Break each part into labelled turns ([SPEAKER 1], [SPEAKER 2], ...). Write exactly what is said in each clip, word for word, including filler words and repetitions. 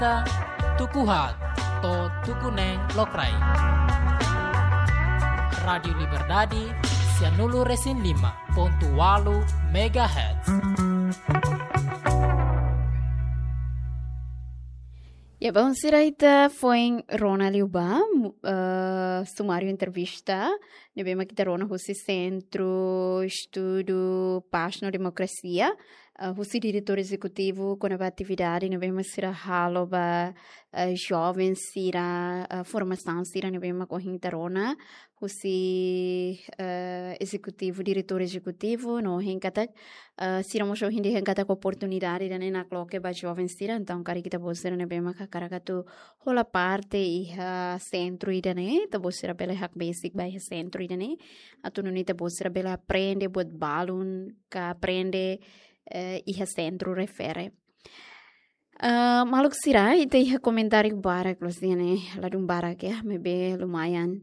[SPEAKER 1] kita tukuhat to tukuneng lokrai. Radio Liberdade Sianulu Resin lima ponto walu megahertz.
[SPEAKER 2] Ja, bei uns ita foi Rona Liuba, uh, sumário entrevista. Nebe kita Rona husi Centro Estudo Paz na Democracia. Uh, husi diretor executivo com a atividade. Nebe sira haloba uh, jovens sira uh, formação sira nebe ma corrente Rona. Husi uh, executivo, diretor executivo, no henkata uh, sira mo hindi henkata com oportunidade da na cloque ba jovens sira. Então cari kita bosera nebe ma karakatu hola parte iha centro idane ta bosera bela hak basic ba iha centro idane atu nuni ta bosera bela aprende buat balun ka aprende uh, iha centro refere uh, maluk sira ita iha komentari barak losine ladum barak ya mebe lumayan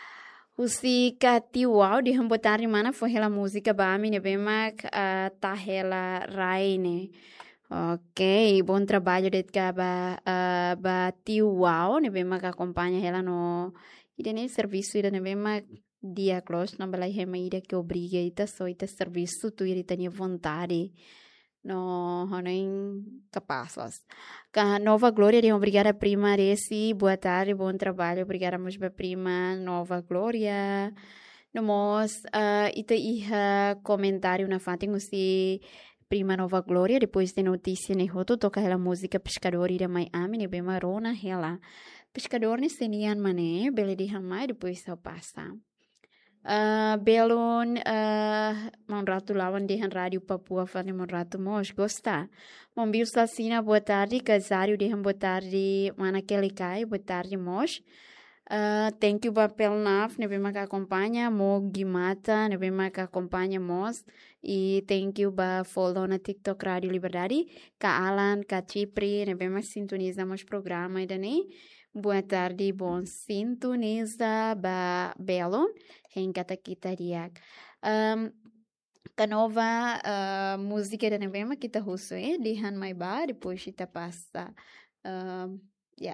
[SPEAKER 2] Usi kati wow di hambotari mana foi hela música ba mi nebe ma uh, ta hela raine. Ok, bom trabalho de ba uh, ba tio wow, ne bema que acompanha ela no ide ne serviço ide ne bema dia close na bela hema ide que obriga ita só ita serviço tu ide tenha vontade no honem capazes. Ka Nova Glória de obrigada prima Resi, boa tarde, bom trabalho, obrigada mais ba prima Nova Glória. Nomos uh, ita iha comentário na fatinho se Prima Nova Glória, depois de notícia ne roto toca ela música pescador ida Miami ne bema Rona ela pescador ne senian mané bele di hamai depois só passa uh, belon uh, mon rato lawan de han rádio Papua fane mon rato mos gosta mon bius lasina boa tarde casário de han boa tarde mana aquele cai boa tarde mos Uh, thank you papel naf ne bema que acompanha mo Guimata ne bema que acompanha mos e thank you ba follow na TikTok Radio Liberdade ka Alan ka Chipri ne bema sintoniza mos programa ida ne boa tarde bom sintoniza ba belon hen kata kita diak um, ka nova uh, música da ne bema kita husu eh dihan mai ba depois kita passa um, yeah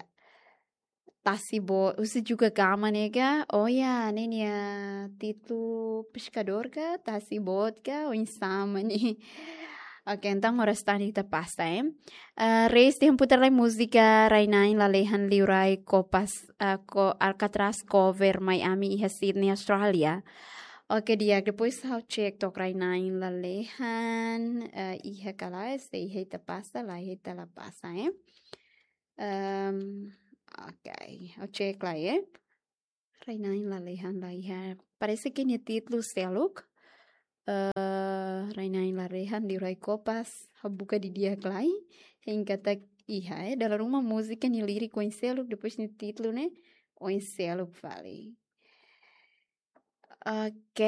[SPEAKER 2] Tasibo, você juga gama nega? Oh ya, nenia título pescador ka, tasibot ka, o insama ni. Ok, então ora está nita pasta, eh? Uh, Reis de putar la música Rainain la lehan liurai copas uh, co Alcatraz cover Miami e Sydney Australia. Ok, dia depois eu check tok Rainain la lehan uh, iha kala este iha ita pasta la iha ita la pasta, eh? Um, Ok, eu check lá, é? Rainain la lehan la iha. Parece que ni título seluk. Uh, Rainain la lehan di Rai Copas. Buka di dia klai. Hingga tak iha, eh? Dalam rumah música ni lírico em seluk. Depois ni título, né? O em seluk vale. Ok.